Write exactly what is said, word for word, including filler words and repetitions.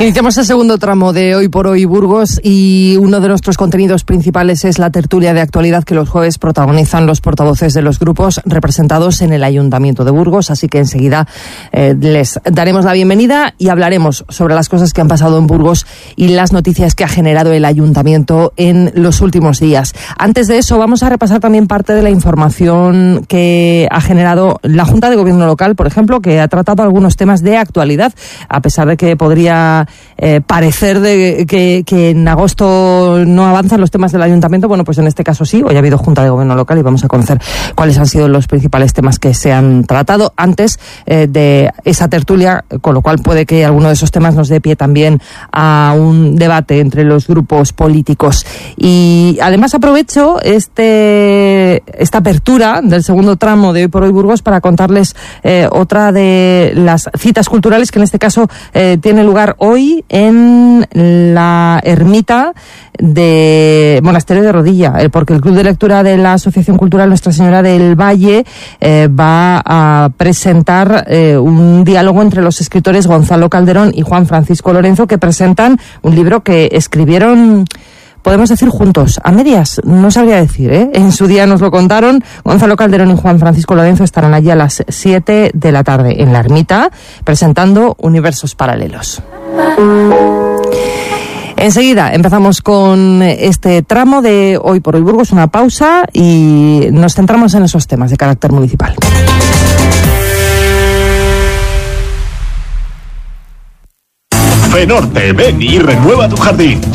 Iniciamos el segundo tramo de Hoy por Hoy Burgos y uno de nuestros contenidos principales es la tertulia de actualidad que los jueves protagonizan los portavoces de los grupos representados en el Ayuntamiento de Burgos, así que enseguida eh, les daremos la bienvenida y hablaremos sobre las cosas que han pasado en Burgos y las noticias que ha generado el Ayuntamiento en los últimos días. Antes de eso vamos a repasar también parte de la información que ha generado la Junta de Gobierno local, por ejemplo, que ha tratado algunos temas de actualidad, a pesar de que podría Eh, parecer de que, que en agosto no avanzan los temas del Ayuntamiento. Bueno, pues en este caso sí. Hoy ha habido Junta de Gobierno local y vamos a conocer cuáles han sido los principales temas que se han tratado antes eh, de esa tertulia, con lo cual puede que alguno de esos temas nos dé pie también a un debate entre los grupos políticos. Y además aprovecho este esta apertura del segundo tramo de Hoy por Hoy Burgos para contarles eh, otra de las citas culturales que en este caso eh, tiene lugar hoy Hoy en la ermita de Monasterio de Rodilla, porque el Club de Lectura de la Asociación Cultural Nuestra Señora del Valle eh, va a presentar eh, un diálogo entre los escritores Gonzalo Calderón y Juan Francisco Lorenzo, que presentan un libro que escribieron, podemos decir, juntos, a medias, no sabría decir, ¿eh? En su día nos lo contaron. Gonzalo Calderón y Juan Francisco Lorenzo estarán allí a las siete de la tarde en la ermita presentando Universos Paralelos. Enseguida empezamos con este tramo de Hoy por Hoy Burgos, una pausa y nos centramos en esos temas de carácter municipal. Fenorte, ven y renueva tu jardín.